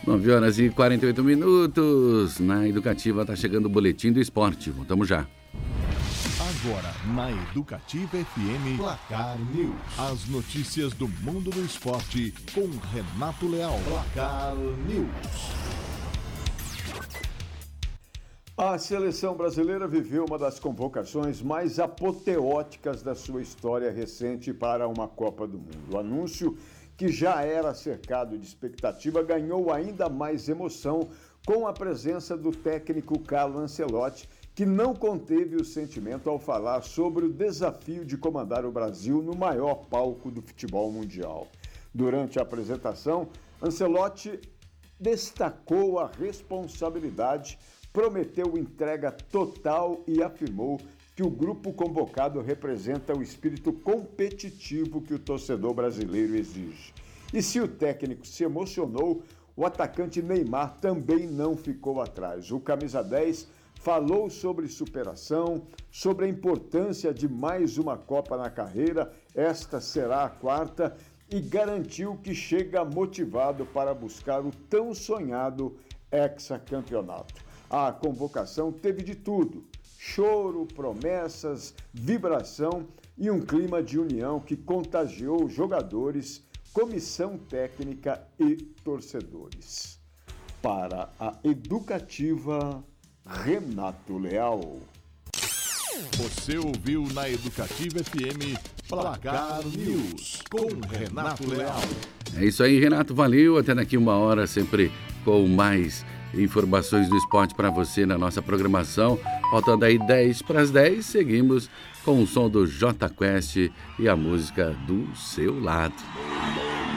9h48. Na Educativa está chegando o Boletim do Esporte. Voltamos já. Agora, na Educativa FM, Placar News. As notícias do mundo do esporte com Renato Leal. Placar News. A seleção brasileira viveu uma das convocações mais apoteóticas da sua história recente para uma Copa do Mundo. O anúncio, que já era cercado de expectativa, ganhou ainda mais emoção com a presença do técnico Carlo Ancelotti, que não conteve o sentimento ao falar sobre o desafio de comandar o Brasil no maior palco do futebol mundial. Durante a apresentação, Ancelotti destacou a responsabilidade, prometeu entrega total e afirmou que o grupo convocado representa o espírito competitivo que o torcedor brasileiro exige. E se o técnico se emocionou, o atacante Neymar também não ficou atrás. O camisa 10 falou sobre superação, sobre a importância de mais uma Copa na carreira, esta será a quarta, e garantiu que chega motivado para buscar o tão sonhado hexacampeonato. A convocação teve de tudo: choro, promessas, vibração e um clima de união que contagiou jogadores, comissão técnica e torcedores. Para a Educativa, Renato Leal. Você ouviu na Educativa FM Placar News com Renato Leal. É isso aí, Renato, valeu. Até daqui 1 hora, sempre com mais informações do esporte para você na nossa programação. Faltando aí 10:10, seguimos com o som do J Quest e a música Do Seu Lado.